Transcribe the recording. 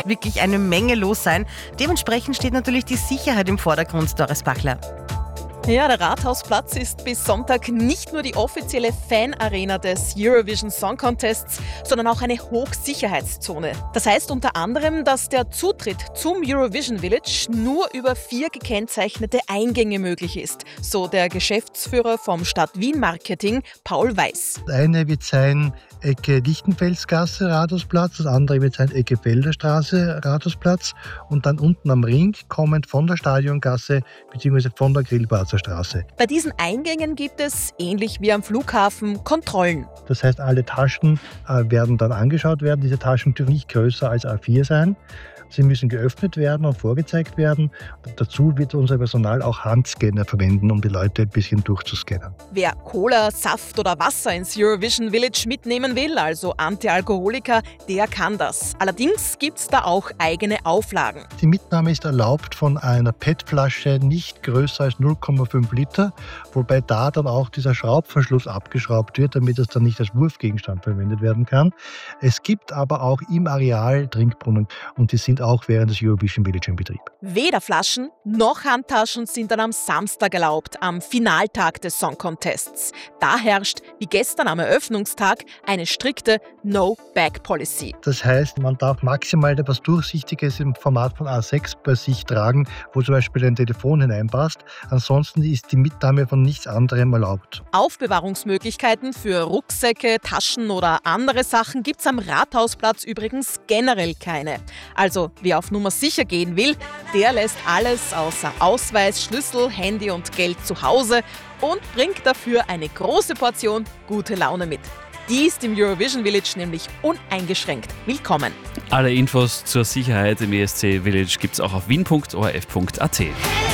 wird wirklich eine Menge los sein. Dementsprechend steht natürlich die Sicherheit im Vordergrund, Doris Bachler. Ja, der Rathausplatz ist bis Sonntag nicht nur die offizielle Fanarena des Eurovision Song Contests, sondern auch eine Hochsicherheitszone. Das heißt unter anderem, dass der Zutritt zum Eurovision Village nur über 4 gekennzeichnete Eingänge möglich ist, so der Geschäftsführer vom Stadt Wien Marketing, Paul Weiß. Das eine wird sein Ecke Lichtenfelsgasse, Rathausplatz, das andere wird sein Ecke Felderstraße, Rathausplatz und dann unten am Ring kommend von der Stadiongasse bzw. von der Grillparzer Straße. Bei diesen Eingängen gibt es, ähnlich wie am Flughafen, Kontrollen. Das heißt, alle Taschen werden dann angeschaut werden. Diese Taschen dürfen nicht größer als A4 sein. Sie müssen geöffnet werden und vorgezeigt werden. Dazu wird unser Personal auch Handscanner verwenden, um die Leute ein bisschen durchzuscannen. Wer Cola, Saft oder Wasser ins Eurovision Village mitnehmen will, also Antialkoholiker, der kann das. Allerdings gibt es da auch eigene Auflagen. Die Mitnahme ist erlaubt von einer PET-Flasche nicht größer als 0,5 Liter, wobei da dann auch dieser Schraubverschluss abgeschraubt wird, damit es dann nicht als Wurfgegenstand verwendet werden kann. Es gibt aber auch im Areal Trinkbrunnen und die sind auch während des Eurovision Village in Betrieb. Weder Flaschen noch Handtaschen sind dann am Samstag erlaubt, am Finaltag des Song Contests. Da herrscht, wie gestern am Eröffnungstag, eine strikte No-Bag-Policy. Das heißt, man darf maximal etwas Durchsichtiges im Format von A6 bei sich tragen, wo zum Beispiel ein Telefon hineinpasst. Ansonsten ist die Mitnahme von nichts anderem erlaubt. Aufbewahrungsmöglichkeiten für Rucksäcke, Taschen oder andere Sachen gibt es am Rathausplatz übrigens generell keine. Also wer auf Nummer sicher gehen will, der lässt alles außer Ausweis, Schlüssel, Handy und Geld zu Hause und bringt dafür eine große Portion gute Laune mit. Die ist im Eurovision Village nämlich uneingeschränkt willkommen. Alle Infos zur Sicherheit im ESC Village gibt's auch auf wien.orf.at.